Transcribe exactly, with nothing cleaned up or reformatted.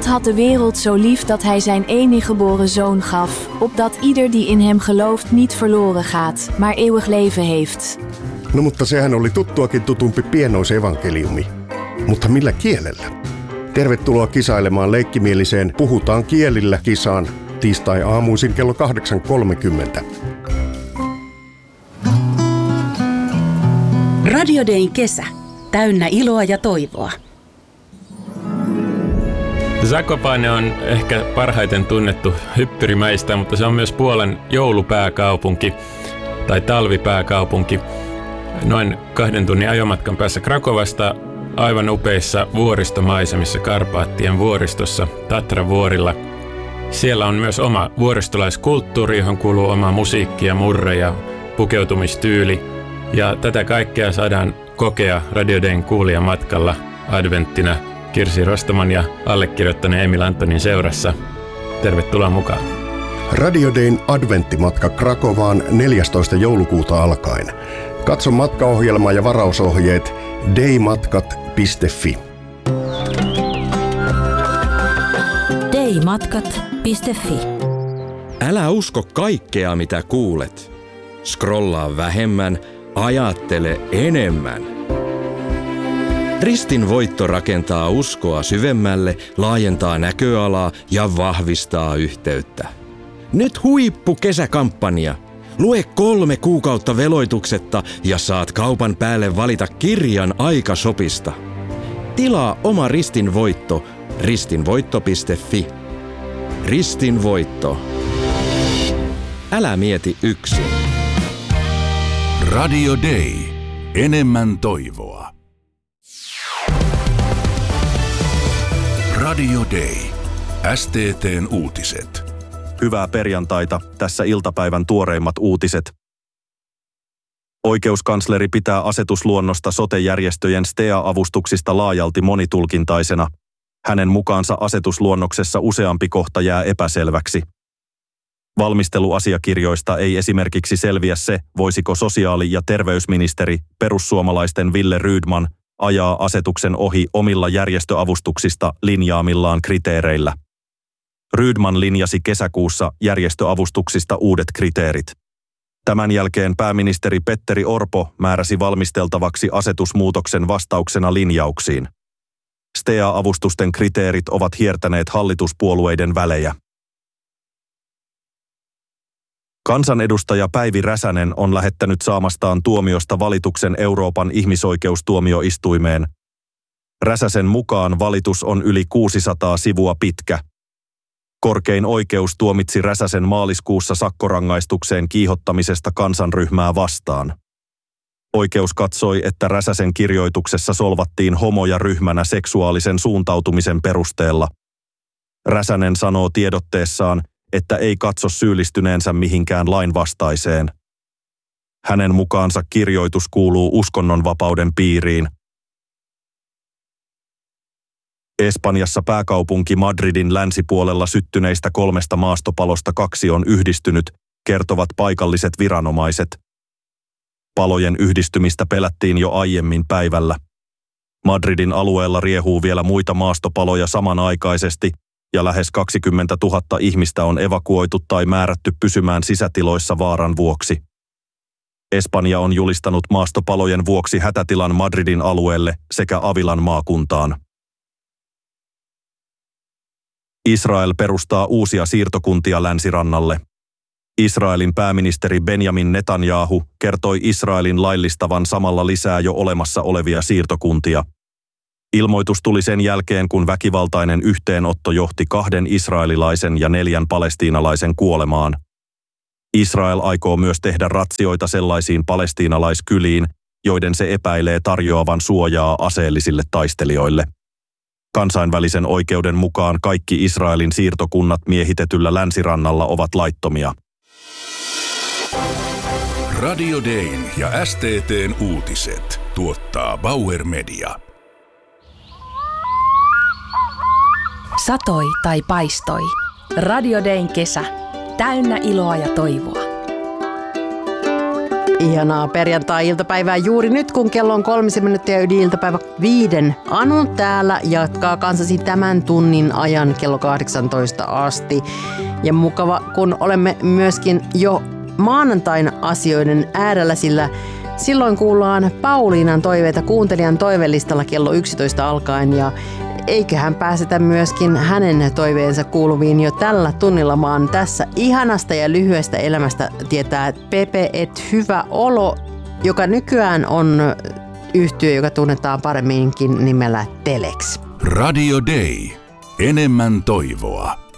God had de wereld zo lief dat hij zijn enige geboren zoon gaf, opdat ieder die in hem gelooft niet verloren gaat, maar eeuwig leven heeft. No mutta sehän oli tuttuakin tutumpi pienoisevankeliumi. Mutta millä kielellä? Tervetuloa kisailemaan leikkimieliseen Puhutaan kielillä -kisaan tiistai-aamuisin kello kahdeksan kolmekymmentä. Radio Dayn kesä. Täynnä iloa ja toivoa. Zakopane on ehkä parhaiten tunnettu hyppyrimäistä, mutta se on myös Puolan joulupääkaupunki tai talvipääkaupunki. Noin kahden tunnin ajomatkan päässä Krakovasta, aivan upeissa vuoristomaisemissa Karpaattien vuoristossa Tatra-vuorilla. Siellä on myös oma vuoristolaiskulttuuri, johon kuuluu oma musiikki ja murre ja pukeutumistyyli. Ja tätä kaikkea saadaan kokea Radio Dayn kuulijamatkalla adventtina Kirsi Rostaman ja allekirjoittaneen Emil Antonin seurassa. Tervetuloa mukaan. Radio Dayn adventtimatka Krakovaan neljästoista joulukuuta alkaen. Katso matkaohjelma ja varausohjeet daymatkat piste fi. daymatkat piste fi. Älä usko kaikkea, mitä kuulet. Scrollaa vähemmän, ajattele enemmän. Ristin voitto rakentaa uskoa syvemmälle, laajentaa näköalaa ja vahvistaa yhteyttä. Nyt huippukesäkampanja. Lue kolme kuukautta veloituksetta ja saat kaupan päälle valita kirjan Aikashopista. Tilaa oma Ristin voitto ristinvoitto piste fi. Ristin voitto. Älä mieti yksin. Radio Day. Enemmän toivoa. Radio Day. S T T:n uutiset. Hyvää perjantaita, tässä iltapäivän tuoreimmat uutiset. Oikeuskansleri pitää asetusluonnosta sote-järjestöjen S T E A-avustuksista laajalti monitulkintaisena. Hänen mukaansa asetusluonnoksessa useampi kohta jää epäselväksi. Valmisteluasiakirjoista ei esimerkiksi selviä se, voisiko sosiaali- ja terveysministeri, perussuomalaisten Wille Rydman, ajaa asetuksen ohi omilla järjestöavustuksista linjaamillaan kriteereillä. Rydman linjasi kesäkuussa järjestöavustuksista uudet kriteerit. Tämän jälkeen pääministeri Petteri Orpo määräsi valmisteltavaksi asetusmuutoksen vastauksena linjauksiin. S T E A-avustusten kriteerit ovat hiertäneet hallituspuolueiden välejä. Kansanedustaja Päivi Räsänen on lähettänyt saamastaan tuomiosta valituksen Euroopan ihmisoikeustuomioistuimeen. Räsäsen mukaan valitus on yli kuusisataa sivua pitkä. Korkein oikeus tuomitsi Räsäsen maaliskuussa sakkorangaistukseen kiihottamisesta kansanryhmää vastaan. Oikeus katsoi, että Räsäsen kirjoituksessa solvattiin homoja ryhmänä seksuaalisen suuntautumisen perusteella. Räsänen sanoo tiedotteessaan, että ei katso syyllistyneensä mihinkään lainvastaiseen. Hänen mukaansa kirjoitus kuuluu uskonnonvapauden piiriin. Espanjassa pääkaupunki Madridin länsipuolella syttyneistä kolmesta maastopalosta kaksi on yhdistynyt, kertovat paikalliset viranomaiset. Palojen yhdistymistä pelättiin jo aiemmin päivällä. Madridin alueella riehuu vielä muita maastopaloja samanaikaisesti, ja lähes kaksikymmentätuhatta ihmistä on evakuoitu tai määrätty pysymään sisätiloissa vaaran vuoksi. Espanja on julistanut maastopalojen vuoksi hätätilan Madridin alueelle sekä Avilan maakuntaan. Israel perustaa uusia siirtokuntia länsirannalle. Israelin pääministeri Benjamin Netanyahu kertoi Israelin laillistavan samalla lisää jo olemassa olevia siirtokuntia. Ilmoitus tuli sen jälkeen, kun väkivaltainen yhteenotto johti kahden israelilaisen ja neljän palestiinalaisen kuolemaan. Israel aikoo myös tehdä ratsioita sellaisiin palestiinalaiskyliin, joiden se epäilee tarjoavan suojaa aseellisille taistelijoille. Kansainvälisen oikeuden mukaan kaikki Israelin siirtokunnat miehitetyllä länsirannalla ovat laittomia. Radio Dayn ja S T T:n uutiset tuottaa Bauer Media. Satoi tai paistoi. Radio Dayn kesä. Täynnä iloa ja toivoa. Ihanaa perjantai-iltapäivää juuri nyt, kun kello on kolmisen minuuttia yli iltapäivä viiden. Anu täällä jatkaa kanssasi tämän tunnin ajan kello kahdeksantoista asti. Ja mukava, kun olemme myöskin jo maanantain asioiden äärellä, sillä silloin kuullaan Pauliinan toiveita kuuntelijan toivelistalla kello yksitoista alkaen. Ja eiköhän pääsetä myöskin hänen toiveensa kuuluviin jo tällä tunnilla, maan tässä ihanasta ja lyhyestä elämästä tietää Pepe et Hyvä Olo, joka nykyään on yhtye, joka tunnetaan paremminkin nimellä Telex. Radio Day. Enemmän toivoa